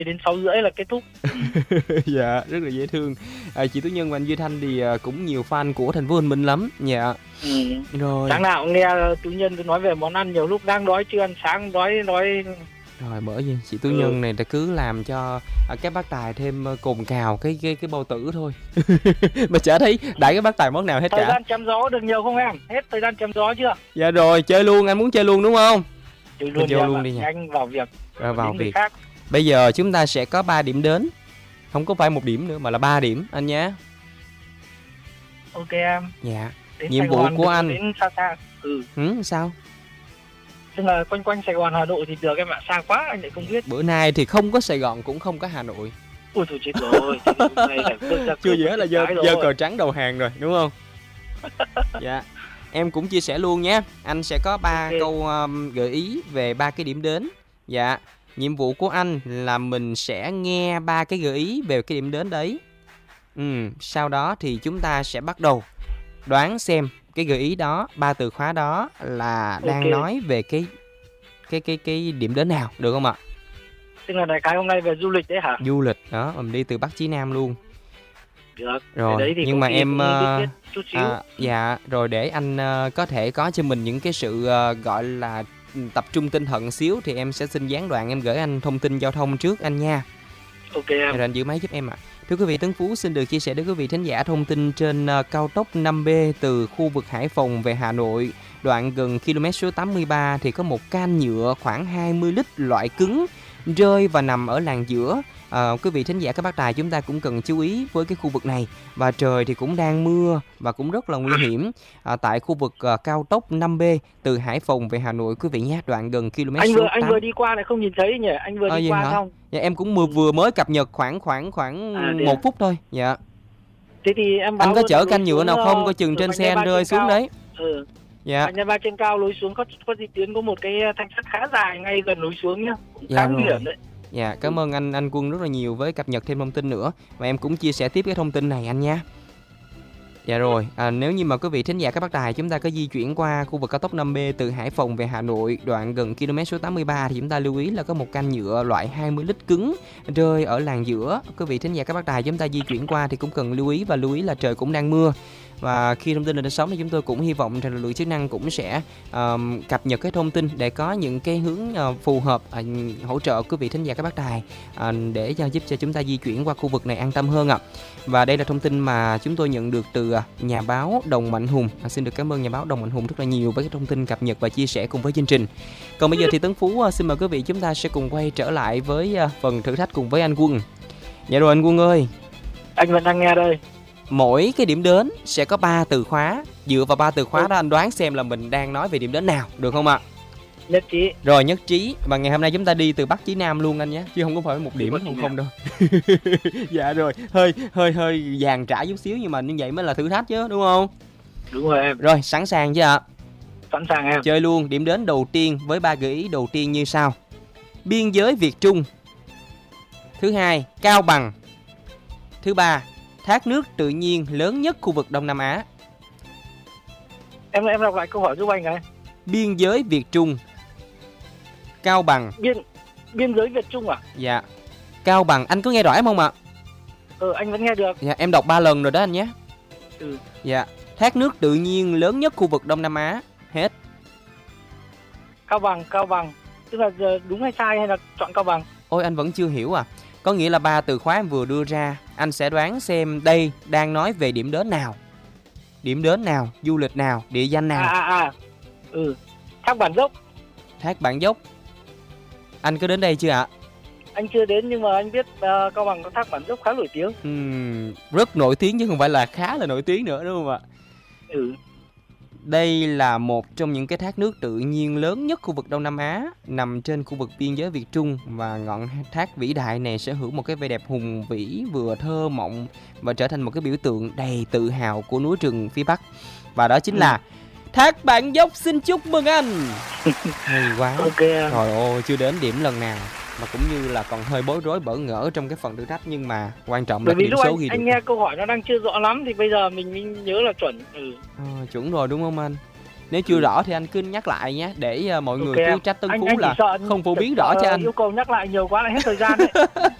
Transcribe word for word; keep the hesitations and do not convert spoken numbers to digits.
đến sáu rưỡi là kết thúc. Dạ, rất là dễ thương. À, chị Tú Nhân và anh Duy Thanh thì à, cũng nhiều fan của thành phố Hồ Chí Minh lắm. Dạ. Ừ. Rồi. Sáng nào cũng nghe Tú Nhân nói về món ăn, nhiều lúc đang đói chưa ăn sáng đói đói. Rồi bởi vì chị Tú Ừ. Nhân này đã cứ làm cho à, các bác tài thêm à, cồn cào cái cái cái bao tử thôi. Mà chả thấy đãi cái bác tài món nào hết Thời cả. Thời gian chém gió được nhiều không em? Hết thời gian chém gió chưa? Dạ rồi, chơi luôn, anh muốn chơi luôn đúng không? Chơi luôn, chơi luôn đi nha. Nhanh vào việc. Rồi vào việc. Khác. Bây giờ chúng ta sẽ có ba điểm đến. Không có phải một điểm nữa mà là ba điểm anh nhé. Ok em. Dạ. Đến Nhiệm Sài vụ Gòn của anh. Đến xa xa. Ừ. Ừ, sao? Tức là quanh quanh Sài Gòn Hà Nội thì được em ạ, xa quá anh lại không biết. Bữa nay thì không có Sài Gòn cũng không có Hà Nội. Ôi trời chết rồi. Chưa gì hết là dơ, dơ cờ trắng đầu hàng rồi đúng không? Dạ. Em cũng chia sẻ luôn nhé. Anh sẽ có ba okay. câu um, gợi ý về ba cái điểm đến. Dạ. Nhiệm vụ của anh là mình sẽ nghe ba cái gợi ý về cái điểm đến đấy. Ừ, sau đó thì chúng ta sẽ bắt đầu đoán xem cái gợi ý đó, ba từ khóa đó là đang okay. nói về cái cái cái cái điểm đến nào, được không ạ? Tức là đại cái hôm nay về du lịch đấy hả? Du lịch đó, mình đi từ Bắc chí Nam luôn. Được. Rồi, đấy thì nhưng mà em biết, biết chút xíu. À, dạ, rồi để anh uh, có thể có cho mình những cái sự uh, gọi là tập trung tinh thần xíu thì em sẽ xin gián đoạn em gửi anh thông tin giao thông trước anh nha. Ok em. Rồi anh giữ máy giúp em ạ. À. Thưa quý vị, Tấn Phú xin được chia sẻ đến quý vị thính giả thông tin trên uh, cao tốc năm B từ khu vực Hải Phòng về Hà Nội, đoạn gần km số tám mươi ba thì có một can nhựa khoảng hai mươi lít loại cứng rơi và nằm ở làn giữa. À, quý vị thính giả các bác tài chúng ta cũng cần chú ý với cái khu vực này, và trời thì cũng đang mưa và cũng rất là nguy hiểm à, tại khu vực à, cao tốc năm B từ Hải Phòng về Hà Nội quý vị nhé, đoạn gần km anh số vừa, tám. Anh vừa đi qua này không nhìn thấy nhỉ? Anh vừa à, đi qua hả? không? Dạ, em cũng vừa, vừa mới cập nhật khoảng khoảng khoảng à, một à? phút thôi. Dạ. Thế thì em báo anh có chở canh nhựa nào không? Có chừng trên xe anh rơi xuống cao. Đấy. Ừ. Dạ. Nhà ba trên cao lối xuống có có di tuyến có một cái thanh sắt khá dài ngay gần lối xuống nhá. Cũng dạ khá nguy hiểm đấy. Dạ, cảm ơn anh anh Quân rất là nhiều với cập nhật thêm thông tin nữa. Và em cũng chia sẻ tiếp cái thông tin này anh nha. Dạ rồi, à, nếu như mà quý vị thính giả các bác tài chúng ta có di chuyển qua khu vực cao tốc năm B từ Hải Phòng về Hà Nội, đoạn gần km số tám mươi ba thì chúng ta lưu ý là có một can nhựa loại hai mươi lít cứng rơi ở làn giữa. Quý vị thính giả các bác tài chúng ta di chuyển qua thì cũng cần lưu ý, và lưu ý là trời cũng đang mưa. Và khi thông tin lên đến sóng thì chúng tôi cũng hy vọng rằng lực lượng chức năng cũng sẽ um, cập nhật cái thông tin để có những cái hướng uh, phù hợp uh, hỗ trợ quý vị thính giả các bác tài uh, để cho giúp cho chúng ta di chuyển qua khu vực này an tâm hơn ạ. Và đây là thông tin mà chúng tôi nhận được từ uh, nhà báo Đồng Mạnh Hùng. À, xin được cảm ơn nhà báo Đồng Mạnh Hùng rất là nhiều với cái thông tin cập nhật và chia sẻ cùng với chương trình. Còn bây giờ thì Tấn Phú uh, xin mời quý vị chúng ta sẽ cùng quay trở lại với uh, phần thử thách cùng với anh Quân. Dạ rồi anh Quân ơi. Anh vẫn đang nghe đây. Mỗi cái điểm đến sẽ có ba từ khóa. Dựa vào ba từ khóa đó anh đoán xem là mình đang nói về điểm đến nào, được không ạ? Nhất trí. Rồi, nhất trí. Và ngày hôm nay chúng ta đi từ Bắc chí Nam luôn anh nhé, chứ không có phải một điểm không không đâu. Dạ rồi, hơi hơi hơi dàn trải chút xíu nhưng mà như vậy mới là thử thách chứ, đúng không? Đúng rồi em. Rồi, sẵn sàng chưa ạ? Sẵn sàng em. Chơi luôn. Điểm đến đầu tiên với ba gợi ý đầu tiên như sau: biên giới Việt Trung. Thứ hai, Cao Bằng. Thứ ba, thác nước tự nhiên lớn nhất khu vực Đông Nam Á. Em em đọc lại câu hỏi giúp anh ấy. Biên giới Việt Trung, Cao Bằng. Biên biên giới Việt Trung à? Dạ. Cao Bằng, anh có nghe rõ em không ạ? Ừ, anh vẫn nghe được. Dạ, em đọc ba lần rồi đó anh nhé. Ừ. Dạ. Thác nước tự nhiên lớn nhất khu vực Đông Nam Á. Hết. Cao Bằng, Cao Bằng. Tức là đúng hay sai hay là chọn Cao Bằng? Ôi anh vẫn chưa hiểu à. Có nghĩa là ba từ khóa em vừa đưa ra, anh sẽ đoán xem đây đang nói về điểm đến nào. Điểm đến nào, du lịch nào, địa danh nào. À à à. Ừ. Thác Bản Dốc. Thác Bản Dốc. Anh có đến đây chưa ạ? Anh chưa đến nhưng mà anh biết uh, Cao Bằng có thác Bản Dốc khá nổi tiếng. Uhm, rất nổi tiếng chứ không phải là khá là nổi tiếng nữa, đúng không ạ? Ừ. Đây là một trong những cái thác nước tự nhiên lớn nhất khu vực Đông Nam Á, nằm trên khu vực biên giới Việt Trung, và ngọn thác vĩ đại này sở hữu một cái vẻ đẹp hùng vĩ, vừa thơ mộng và trở thành một cái biểu tượng đầy tự hào của núi rừng phía Bắc. Và đó chính ừ. là thác Bản Dốc. Xin chúc mừng anh. Hay quá. Okay. Trời ơi, chưa đến điểm lần nào mà cũng như là còn hơi bối rối bỡ ngỡ trong cái phần thử thách, nhưng mà quan trọng là điểm số anh, ghi được. Anh nghe câu hỏi nó đang chưa rõ lắm thì bây giờ mình, mình nhớ là chuẩn. Ừ. À, chuẩn rồi đúng không anh? Nếu chưa rõ thì anh cứ nhắc lại nhé, để uh, mọi người Ok cứ em. trách Tân Anh Phú anh chỉ là sợ không phổ biến sợ rõ cho anh. yêu cầu nhắc lại nhiều quá lại hết thời gian đấy.